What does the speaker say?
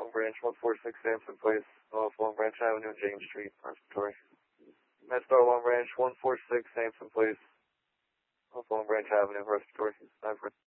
Long Branch 146 Sampson Place, off Long Branch Avenue and James Street, respiratory. MedStar Long Branch 146 Sampson Place, off Long Branch Avenue, respiratory.